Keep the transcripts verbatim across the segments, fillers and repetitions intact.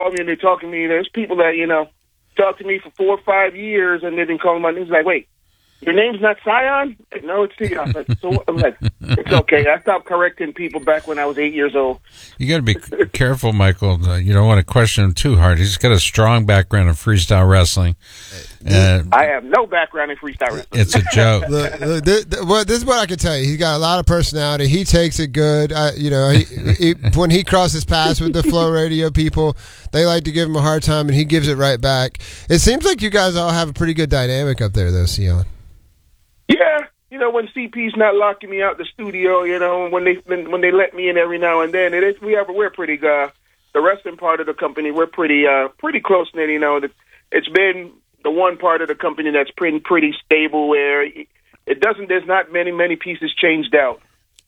call me and they talk to me. There's people that, you know, talk to me for four or five years and they've been calling my name. It's like, wait, your name's not Sion? Like, no, it's Sion. Like, so I'm like, it's okay. I stopped correcting people back when I was eight years old. You got to be careful, Michael. Uh, you don't want to question him too hard. He's got a strong background in freestyle wrestling. Uh, I have no background in freestyle wrestling. It's a joke. Look, look, this, well, this is what I can tell you. He's got a lot of personality. He takes it good. I, you know, he, he, when he crosses paths with the Flow Radio people, they like to give him a hard time, and he gives it right back. It seems like you guys all have a pretty good dynamic up there, though, Sion. Yeah, you know, when C P's not locking me out the studio, you know, when they when, when they let me in every now and then, it is we have we're pretty uh, the wrestling part of the company, we're pretty uh pretty close knit. You know, it's been the one part of the company that's pretty pretty stable where it doesn't. There's not many many pieces changed out,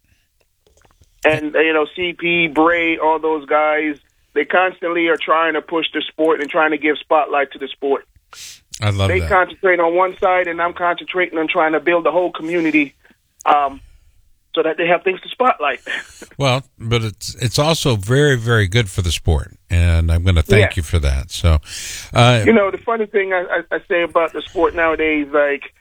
and you know, C P, Bray, all those guys, they constantly are trying to push the sport and trying to give spotlight to the sport. I love they that. They concentrate on one side, and I'm concentrating on trying to build the whole community um, so that they have things to spotlight. Well, but it's it's also very, very good for the sport, and I'm going to thank yeah. you for that. So, uh, you know, the funny thing I, I, I say about the sport nowadays, like,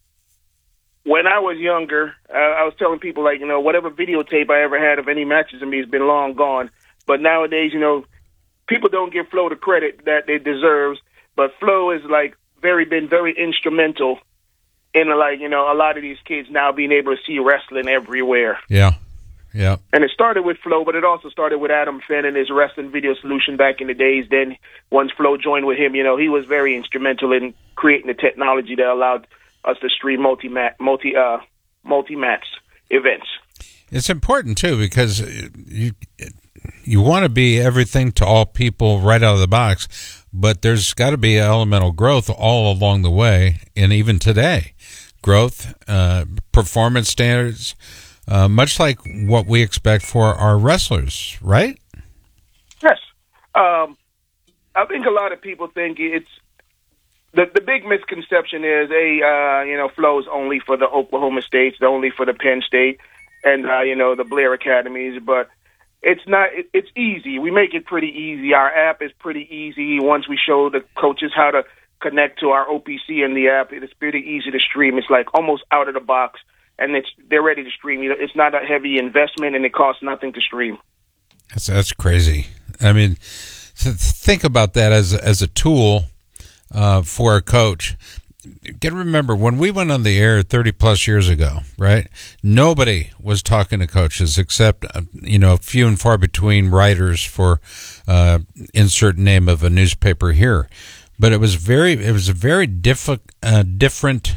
when I was younger, uh, I was telling people, like, you know, whatever videotape I ever had of any matches of me has been long gone. But nowadays, you know, people don't give Flo the credit that it deserves, but Flo is, like, very been very instrumental in, like, you know, a lot of these kids now being able to see wrestling everywhere. Yeah, yeah. And it started with Flo, but it also started with Adam Finn and his wrestling video solution back in the days. Then once Flo joined with him, you know, he was very instrumental in creating the technology that allowed us to stream multi multi uh multi match events. It's important too because you you want to be everything to all people right out of the box. But there's got to be elemental growth all along the way, and even today, growth, uh, performance standards, uh, much like what we expect for our wrestlers, right? Yes. Um, I think a lot of people think it's the the big misconception is a uh, you know Flo is only for the Oklahoma States, only for the Penn State, and uh, you know the Blair Academies, but. It's not. It, it's easy. We make it pretty easy. Our app is pretty easy. Once we show the coaches how to connect to our O P C in the app, it's pretty easy to stream. It's like almost out of the box, and it's they're ready to stream. You know, it's not a heavy investment, and it costs nothing to stream. That's that's crazy. I mean, think about that as as a tool uh, for a coach. Got to remember, when we went on the air thirty plus years ago, right? Nobody was talking to coaches except, uh, you know, few and far between writers for uh, insert name of a newspaper here. But it was very, it was a very diffi- uh, different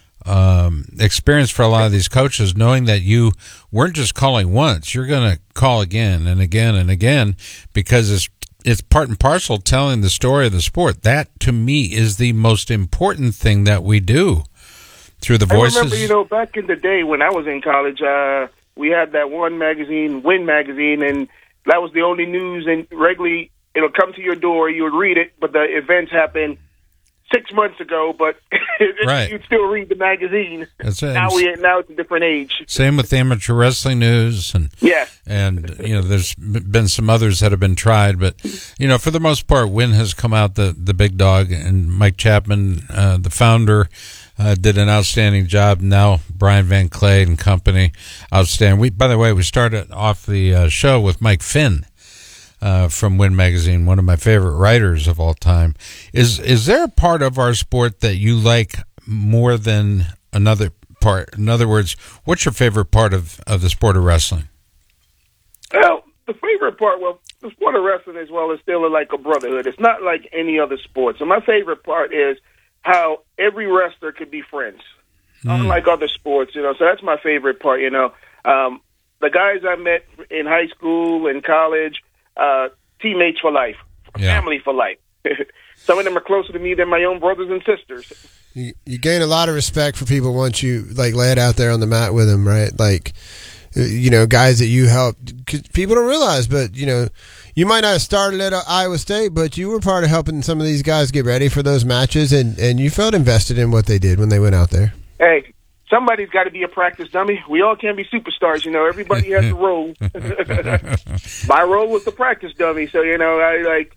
um, experience for a lot of these coaches, knowing that you weren't just calling once, you're going to call again and again and again because it's It's part and parcel telling the story of the sport. That, to me, is the most important thing that we do through the voices. I remember, you know, back in the day when I was in college, uh, we had that one magazine, Win Magazine, and that was the only news. And regularly, it'll come to your door, you would read it, but the events happened six months ago, but right. you'd still read the magazine. That's it. Now, we, now it's a different age. Same with the Amateur Wrestling News. And, yeah. And, you know, there's been some others that have been tried. But, you know, for the most part, Win has come out the, the big dog. And Mike Chapman, uh, the founder, uh, did an outstanding job. Now, Brian Van Clay and company, outstanding. We, by the way, we started off the uh, show with Mike Finn. Uh, from Win Magazine, one of my favorite writers of all time. Is is there a part of our sport that you like more than another part? In other words, what's your favorite part of, of the sport of wrestling? Well, the favorite part, well, the sport of wrestling as well is still like a brotherhood. It's not like any other sport. So my favorite part is how every wrestler could be friends, mm. unlike other sports, you know. So that's my favorite part, you know. Um, the guys I met in high school and college, Uh, teammates for life, yeah. family for life. Some of them are closer to me than my own brothers and sisters. You, you gain a lot of respect for people once you like lay it out there on the mat with them, right? Like, you know, guys that you helped. 'Cause people don't realize, but you know, you might not have started at Iowa State, but you were part of helping some of these guys get ready for those matches, and and you felt invested in what they did when they went out there. Hey. Somebody's got to be a practice dummy. We all can't be superstars, you know. Everybody has a role. My role was the practice dummy, so you know, I like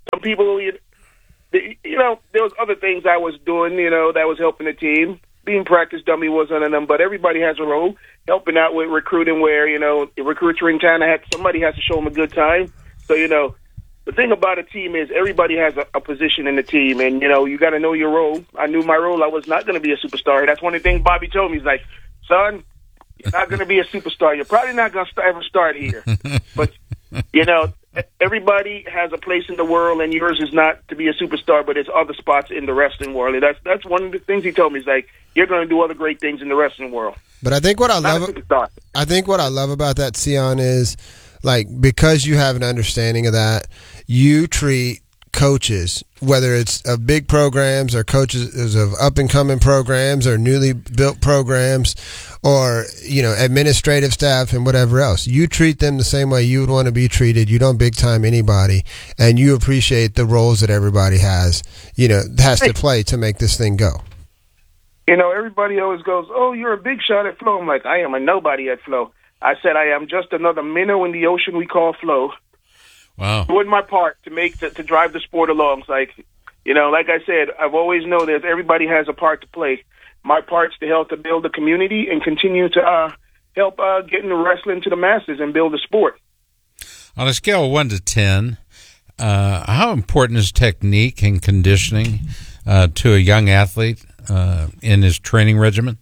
some people, you, you know, there was other things I was doing, you know, that was helping the team. Being practice dummy was one of them, but everybody has a role. Helping out with recruiting where, you know, the recruits are in town, had, somebody has to show them a good time. So, you know, the thing about a team is everybody has a, a position in the team, and, you know, you got to know your role. I knew my role. I was not going to be a superstar. That's one of the things Bobby told me. He's like, son, you're not going to be a superstar. You're probably not going to ever start here. But, you know, everybody has a place in the world, and yours is not to be a superstar, but it's other spots in the wrestling world. And that's that's one of the things he told me. He's like, you're going to do other great things in the wrestling world. But I think what I Not love, a superstar. I think what I love about that, Sion, is like because you have an understanding of that, you treat coaches, whether it's of big programs or coaches of up and coming programs or newly built programs, or you know administrative staff and whatever else, you treat them the same way you would want to be treated. You don't big time anybody, and you appreciate the roles that everybody has, you know, has to play to make this thing go. You know, everybody always goes, oh, you're a big shot at Flow. I'm like, I am a nobody at Flow. I said I am just another minnow in the ocean we call Flow. Wow. Doing my part to make the, to drive the sport along. It's like, you know, like I said, I've always known that everybody has a part to play. My part's to help to build the community and continue to uh, help uh, getting the wrestling to the masses and build the sport. On a scale of one to ten, uh, how important is technique and conditioning uh, to a young athlete uh, in his training regimen?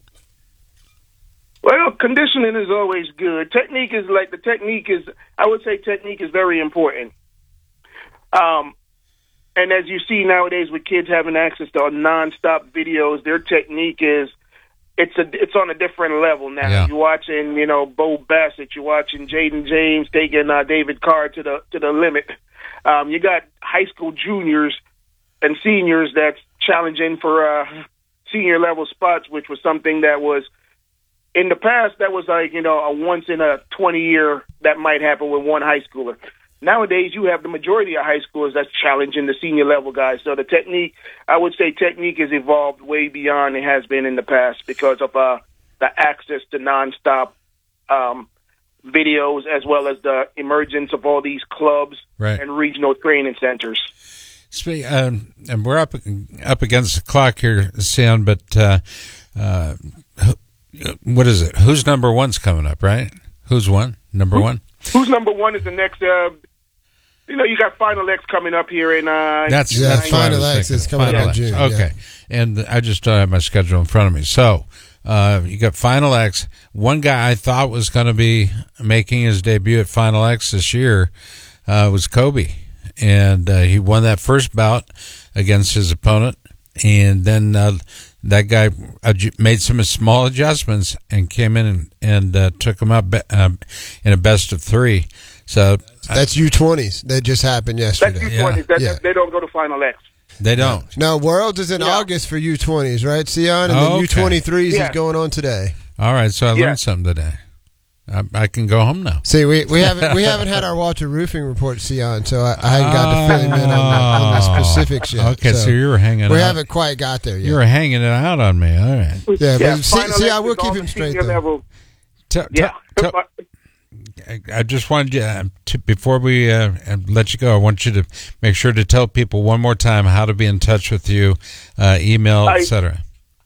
Well, conditioning is always good. Technique is like the technique is, I would say technique is very important. Um, and as you see nowadays with kids having access to nonstop videos, their technique is, it's a, it's on a different level now. Yeah. You're watching, you know, Bo Bassett, you're watching Jaden James taking uh, David Carr to the, to the limit. Um, you got high school juniors and seniors that's challenging for uh, senior level spots, which was something that was, in the past, that was like, you know, a once in a twenty year that might happen with one high schooler. Nowadays, you have the majority of high schoolers that's challenging the senior level guys. So the technique, I would say technique has evolved way beyond it has been in the past because of uh, the access to nonstop um, videos as well as the emergence of all these clubs Right. and regional training centers. Speak, um, and we're up up against the clock here, Sion, but uh, uh, what is it? Who's number one's coming up, right? Who's one? Number Who, one? Who's number one is the next, uh, you know, you got Final X coming up here in... Uh, That's, Yeah, that's what I was Final X thinking. is coming Final up in X. June, Okay. yeah. And I just don't have my schedule in front of me. So uh, you got Final X. One guy I thought was going to be making his debut at Final X this year uh, was Kobe. And uh, he won that first bout against his opponent. And then uh, that guy made some small adjustments and came in and, and uh, took him up be- uh, in a best of three. So That's U twenties. That just happened yesterday. That's U twenties. Yeah. That, Yeah. They don't go to Final X. they don't. No, Worlds is in Yeah. August for U twenties, right, Sion? And Oh, then okay. U twenty-threes Yeah. is going on today. All right, so I Yeah. learned something today. I, I can go home now. See, we, we haven't we haven't had our Walter Roofing report, Sion, so I, I hadn't got to fill him in on, on the specifics yet. Okay, so, you were hanging we out. haven't quite got there yet. You were hanging it out on me. All right. Yeah, but see, Final see, X I will is keep on him the straight, senior though. level. Tell- Yeah. tell- tell- I- I just wanted you uh, to, before we uh, let you go, I want you to make sure to tell people one more time how to be in touch with you, uh, email, et cetera.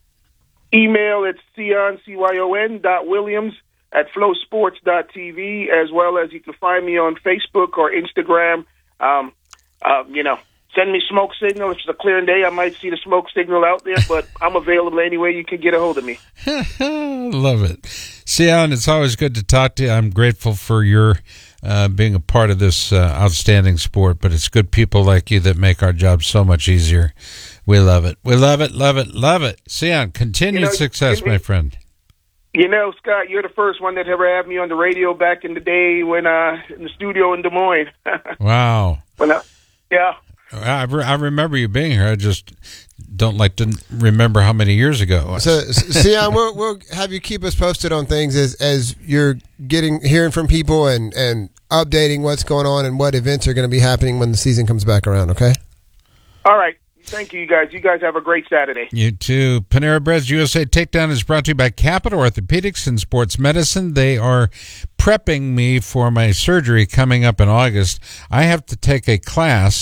Email it's Sion, C Y O N dot Williams at flowsports dot T V, as well as you can find me on Facebook or Instagram. Um, uh, you know, send me smoke signal. If it's a clear day, I might see the smoke signal out there, but I'm available any way you can get a hold of me. Love it. Sion, it's always good to talk to you. I'm grateful for your uh, being a part of this uh, outstanding sport, but it's good people like you that make our job so much easier. We love it. We love it, love it, love it. Sion, continued You know, success, you- my friend. You know, Scott, you're the first one that ever had me on the radio back in the day when uh, in the studio in Des Moines. Wow. when I, yeah. I, re- I remember you being here. I just don't like to remember how many years ago it was. So, Sion, we'll, we'll have you keep us posted on things as as you're getting hearing from people and, and updating what's going on and what events are going to be happening when the season comes back around, okay? All right. Thank you, you guys. You guys have a great Saturday. You too. Panera Bread's U S A Takedown is brought to you by Capital Orthopedics and Sports Medicine. They are prepping me for my surgery coming up in August. I have to take a class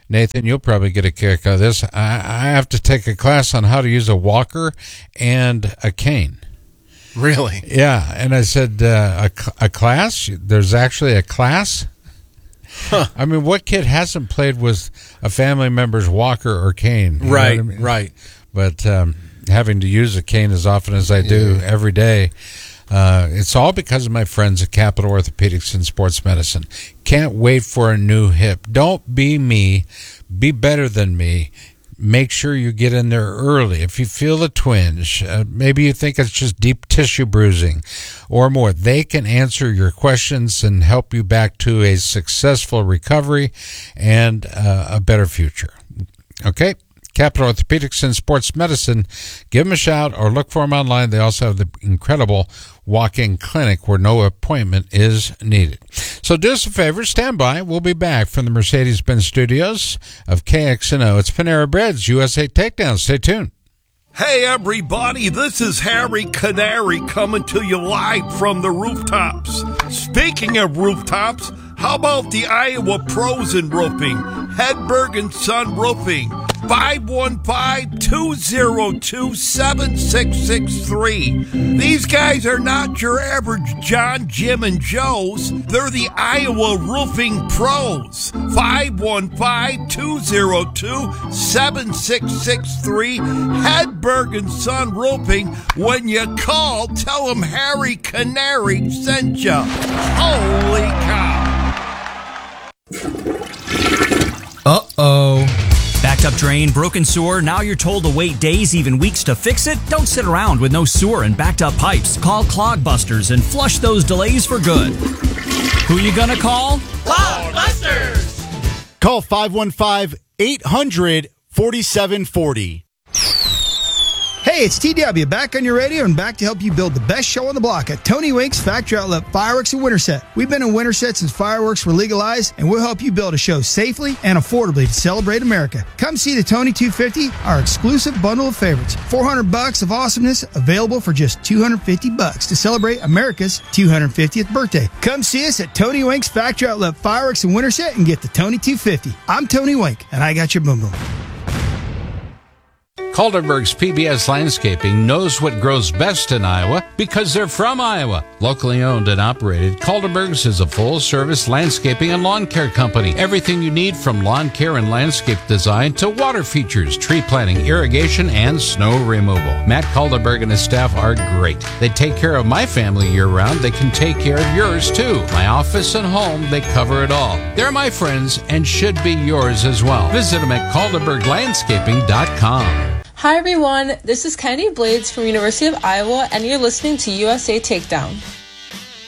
Nathan, you'll probably get a kick out of this. I, I have to take a class on how to use a walker and a cane. Really? Yeah, and I said, uh, a, a class? There's actually a class? Huh. I mean, what kid hasn't played with a family member's walker or cane? You right, know what I mean? right. But um, having to use a cane as often as I do yeah. every day, uh, it's all because of my friends at Capital Orthopedics and Sports Medicine. Can't wait for a new hip. Don't be me. Be better than me. Make sure you get in there early. If you feel a twinge, uh, maybe you think it's just deep tissue bruising or more, they can answer your questions and help you back to a successful recovery and uh, a better future. Okay? Capital Orthopedics and Sports Medicine. Give them a shout or look for them online. They also have the incredible walk-in clinic where no appointment is needed. So do us a favor, stand by. We'll be back from the Mercedes-Benz studios of K X N O. It's Panera Bread's U S A Takedown. Stay tuned. Hey everybody, this is Harry Canary coming to you live from the rooftops. Speaking of rooftops, how about the Iowa Pros in Roofing? Hedberg and Son Roofing. five one five, two zero two, seven six six three. These guys are not your average John, Jim, and Joe's. They're the Iowa Roofing Pros. five one five, two zero two, seven six six three. Hedberg and Son Roofing. When you call, tell them Harry Canary sent you. Holy cow. Uh-oh. Backed up drain, broken sewer, now you're told to wait days, even weeks to fix it? Don't sit around with no sewer and backed up pipes. Call Clogbusters and flush those delays for good. Who you gonna call? Clogbusters! Call five one five, eight hundred, forty-seven forty. Hey, it's T W, back on your radio and back to help you build the best show on the block at Tony Wink's Factory Outlet Fireworks in Winterset. We've been in Winterset since fireworks were legalized, and we'll help you build a show safely and affordably to celebrate America. Come see the Tony two fifty, our exclusive bundle of favorites. four hundred bucks of awesomeness available for just two hundred fifty bucks to celebrate America's two hundred fiftieth birthday. Come see us at Tony Wink's Factory Outlet Fireworks in Winterset and get the Tony two fifty. I'm Tony Wink, and I got your boom boom. Calderberg's P B S Landscaping knows what grows best in Iowa because they're from Iowa. Locally owned and operated, Calderberg's is a full-service landscaping and lawn care company. Everything you need from lawn care and landscape design to water features, tree planting, irrigation, and snow removal. Matt Calderberg and his staff are great. They take care of my family year-round. They can take care of yours, too. My office and home, they cover it all. They're my friends and should be yours as well. Visit them at calderberg landscaping dot com. Hi everyone, this is Kennedy Blades from University of Iowa, and you're listening to U S A Takedown.